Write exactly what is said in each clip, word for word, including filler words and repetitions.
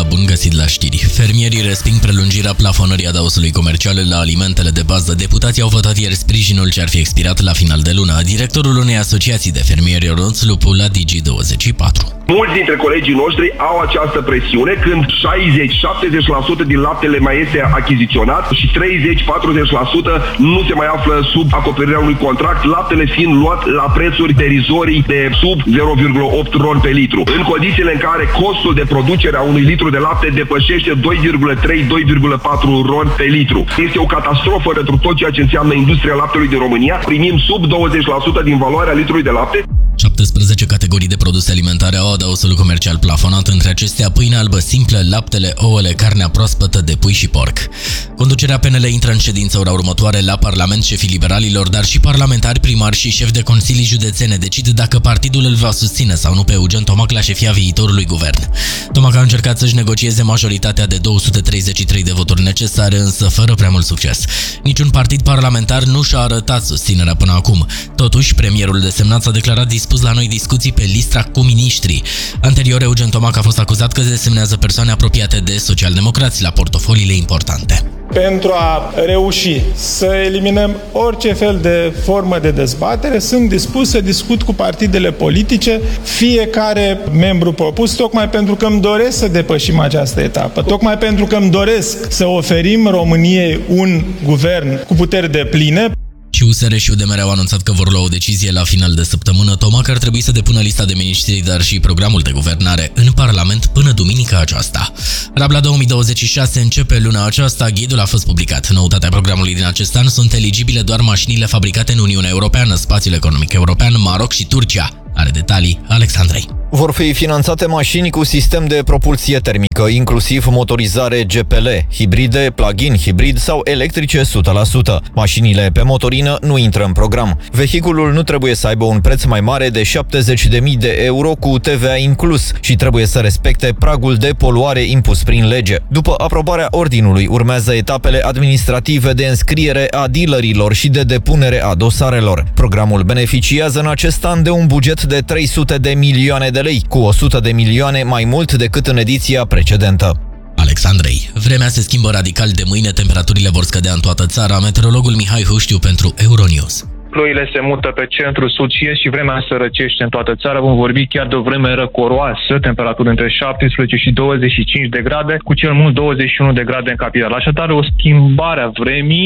Neața, bun găsit la știri. Fermierii resping prelungirea plafonării adaosului comercial la alimentele de bază. Deputații au votat ieri sprijinul ce ar fi expirat la final de lună. Directorul unei asociații de fermieri, Ionuț Lupu, la Digi douăzeci și patru. Mulți dintre colegii noștri au această presiune când șaizeci la șaptezeci la sută din laptele mai este achiziționat și treizeci la patruzeci la sută nu se mai află sub acoperirea unui contract, laptele fiind luat la prețuri derizorii de sub zero virgulă opt ron pe litru. În condițiile în care costul de producere a unui litru de lapte depășește doi virgulă trei - doi virgulă patru ron pe litru. Este o catastrofă pentru tot ceea ce înseamnă industria laptelui din România. Primim sub douăzeci la sută din valoarea litrului de lapte. șaptesprezece categorii de produse alimentare au adaosul comercial plafonat, între acestea pâinea albă simplă, laptele, ouăle, carnea proaspătă de pui și porc. Conducerea P N L intră în ședință ora următoare la Parlament. Șefii liberalilor, dar și parlamentari, primari și șefi de consilii județene decid dacă partidul îl va susține sau nu pe Eugen Tomac la șefia viitorului guvern. Tomac a încercat să-și negocieze majoritatea de două sute treizeci și trei de voturi necesare, însă fără prea mult succes. Niciun partid parlamentar nu și-a arătat susținerea până acum. Totuși, premierul desemnat s-a declarat dispus la noi discuții pe lista cu miniștri. Anterior, Eugen Tomac a fost acuzat că desemnează persoane apropiate de socialdemocrați la portofoliile importante. Pentru a reuși să eliminăm orice fel de formă de dezbatere, sunt dispus să discut cu partidele politice, fiecare membru propus, tocmai pentru că îmi doresc să depășim această etapă, tocmai pentru că îmi doresc să oferim României un guvern cu puteri depline. Și U S R și U D M R au anunțat că vor lua o decizie la final de săptămână. Tomac ar trebui să depună lista de miniștri, dar și programul de guvernare în Parlament până duminica aceasta. Rabla două mii douăzeci și șase începe luna aceasta, ghidul a fost publicat. Noutatea programului din acest an: sunt eligibile doar mașinile fabricate în Uniunea Europeană, Spațiul Economic European, Maroc și Turcia. Are detalii Alexandrei. Vor fi finanțate mașini cu sistem de propulsie termică, inclusiv motorizare G P L, hibride, plug-in hibrid sau electrice o sută la sută. Mașinile pe motorină nu intră în program. Vehiculul nu trebuie să aibă un preț mai mare de șaptezeci de mii de euro cu T V A inclus și trebuie să respecte pragul de poluare impus prin lege. După aprobarea ordinului, urmează etapele administrative de înscriere a dealerilor și de depunere a dosarelor. Programul beneficiază în acest an de un buget de trei sute de milioane de lei, cu o sută de milioane mai mult decât în ediția precedentă. Alexandrei. Vremea se schimbă radical de mâine, temperaturile vor scădea în toată țara. Meteorologul Mihai Huștiu pentru Euronews. Ploile se mută pe centru, sud și est și vremea se răcește în toată țara. Vom vorbi chiar de o vreme răcoroasă, temperaturi între șaptesprezece și douăzeci și cinci de grade, cu cel mult douăzeci și unu de grade în capitală. Așadar, o schimbare a vremii.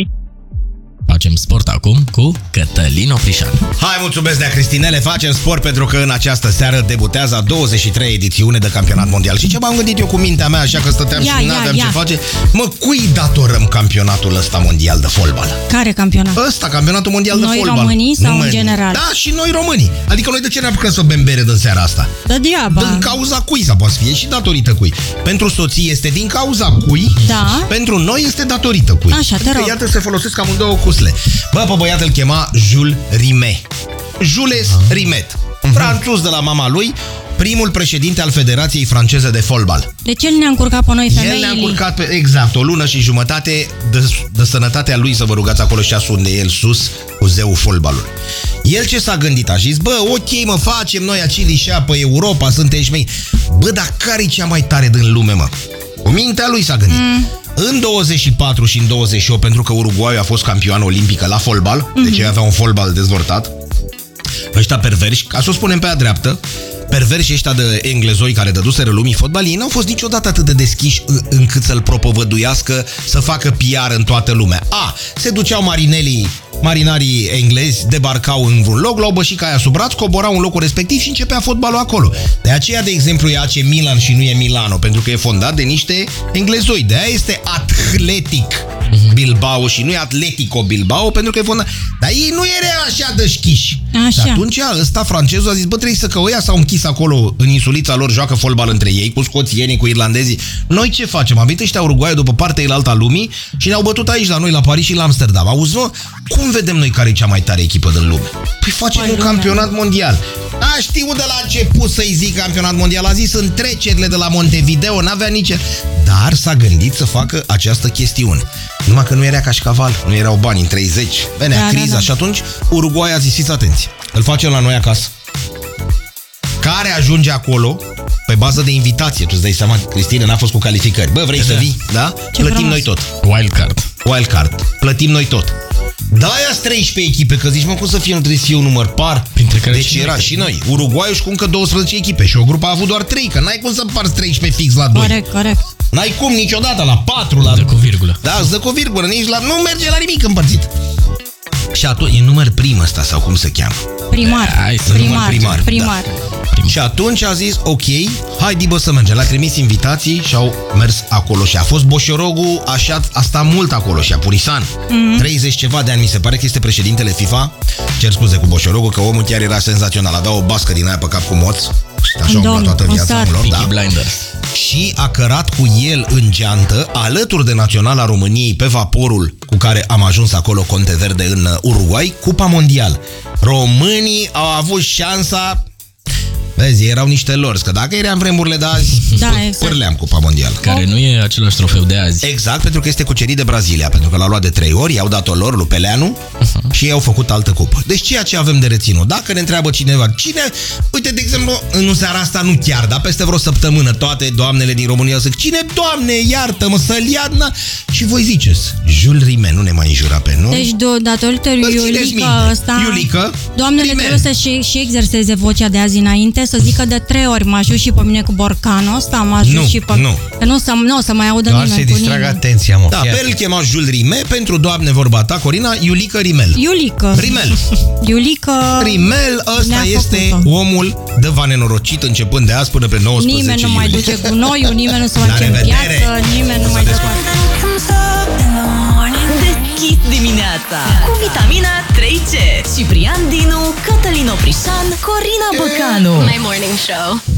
Facem sport acum cu Cătălin Oprișan. Hai, mulțumesc, Nea Cristinele, facem sport pentru că în această seară debutează a douăzeci și treia edițiune de campionat mondial. Și ce m-am gândit eu cu mintea mea, așa că stăteam ia, și n-aveam ce face? Mă, cui datorăm campionatul ăsta mondial de fotbal? Care campionat? Ăsta, campionatul mondial noi de fotbal. Noi românii sau Mâni. În general? Da, și noi românii. Adică noi de ce ne apucăm să bem bere din seara asta? Da, diaba. Din cauza cui, sau poate fie și datorită cui. Pentru soții este din cauza cui, da. Pentru noi este datorită cui. Așa, te rog. Că iată se folosesc amândouă cusle. Bă, pe băiatul îl chema Jules Rimet. Jules ah. Rimet. Uh-huh. Franțuz de la mama lui, primul președinte al Federației Franceze de Fotbal. Deci el ne-a încurcat pe noi femeile. El ne-a încurcat pe, exact, o lună și jumătate de, de sănătatea lui, să vă rugați acolo și unde e el sus, cu zeul fotbalului. El ce s-a gândit? A zis, bă, ok, mă, facem noi acilișea pe Europa, suntem și mei. Bă, dar care e cea mai tare din lume, mă? Cu mintea lui s-a gândit. Mm. În douăzeci și patru și în douăzeci și opt, pentru că Uruguay a fost campioană olimpică la fotbal, mm-hmm. deci ei avea un fotbal dezvoltat. Ăștia perverși, ca să o spunem pe a dreaptă, perverși ăștia de englezoi care dăduseră lumii fotbal, ei n-au fost niciodată atât de deschiși încât să-l propovăduiască să facă P R în toată lumea. A, se duceau marinelii, marinarii englezi, debarcau în vreun loc, luau bășica aia sub braț, coborau în locul respectiv și începea fotbalul acolo. De aceea, de exemplu, e A C Milan și nu e Milano, pentru că e fondat de niște englezoi. De aia este Athletic Bilbao și nu e Atletico Bilbao, pentru că e fondat. Dar ei nu erau așa dășchiși. Așa. Și atunci ăsta, francezul, a zis, bă, trebuie să că ăia s-au închis acolo în insulița lor, joacă fotbal între ei, cu scoțienii, cu irlandezii. Noi ce facem? Am venit ăștia Uruguay după partea elaltă a lumii și ne-au bătut aici la noi, la Paris și la Amsterdam. Auzi, mă? Cum vedem noi care e cea mai tare echipă din lume? Păi facem păi un lume. campionat mondial. A știut de la început să-i zic campionat mondial, a zis în trecerile de la Montevideo, n-avea nici... Dar s-a gândit să facă această chestiune. Numai că nu era cașcaval, nu erau bani în treizeci, venea da, criza da, da. Și atunci Uruguay a zis, fiți atenți, îl facem la noi acasă. Care ajunge acolo pe bază de invitație. Tu îți dai seama, Cristina n-a fost cu calificări. Bă, vrei da. să vii? Da? Ce Plătim frumos. noi tot. Wildcard. Wildcard. Plătim noi tot. Da-aia treisprezece echipe, că zici, mă, cum să fie, nu trebuie să fie un număr par? Printre care deci și era noi. și noi. Uruguayul și cu încă douăsprezece echipe și o grupă a avut doar trei, că n-ai cum să împarți treisprezece fix la doi. Corect, corect. N-ai cum niciodată, la patru, la... Dă cu virgulă. Da, îți dă cu virgulă, nici la... Nu merge la nimic împărțit. Și atunci, e număr prim ăsta, sau cum se cheamă? Primar. Hai să primar. număr primar, Primar. Da. Și atunci a zis, ok, haide bă să mergem. L-a trimis invitații și au mers acolo. Și a fost Boșorogu, așa, a stat mult acolo și a Purisan. Mm-hmm. treizeci ceva de ani, mi se pare că este președintele FIFA. Cer scuze cu Boșorogu, că omul chiar era senzațional. Avea o bască din aia pe cap cu moț. Așa Domn, umbla toată viața un omul lor, da? Blinders. Și a cărat cu el în geantă, alături de Naționala României, pe vaporul cu care am ajuns acolo, Conte Verde, în Uruguay, Cupa Mondial. Românii au avut șansa... Vezi, erau niște lor, că dacă era în vremurile de azi, Da, p- exact. pârleam Cupa Mondială. Care nu e același trofeu de azi. Exact, pentru că este cucerit de Brazilia, pentru că l-a luat de trei ori, i-au dat-o lor, lui Peleanu, uh-huh. și i-au făcut altă cupă. Deci ceea ce avem de reținut, dacă ne întreabă cineva, cine, uite, de exemplu, în seara asta nu chiar, dar peste vreo săptămână, toate doamnele din România zic, cine, Doamne, iartă-mă, să-l iadna? Și voi ziceți, Jules Rimet, nu ne mai înjura pe noi. Deci, do- datorită lui Îl țineți minte. Iulica ăsta, Iulică, doamnele Rimet. trebuie să și, și exerseze vocea de azi înainte, să zică de trei ori, mă ajut și pe mine cu borcanul ăsta, mă ajut Nu, și pe... nu. Că nu să, nu o să mai audă Doar nimeni să-i cu distragă nimeni. atenția, mă. Da, pe el chema Jules Rimet, pentru Doamne vorba ta, Corina, Iulică Rimel. Iulică. Rimel. Iulică... Rimel, ăsta ne-a este făcut-o. omul de va nenorocit începând de azi până pe nouăsprezece Nimeni nu mai iulie. duce gunoiul, nimeni nu se mai La duce în revedere! piață, nimeni nu mai dă... Deschis dimineața cu vitamina trei C. Ciprian Dinu, Cătălin Oprișan, Corina Băcanu. My morning show.